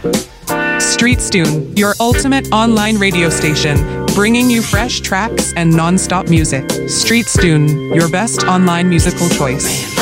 StreetStune, your ultimate online radio station, bringing you fresh tracks and non-stop music. StreetStune, your best online musical choice.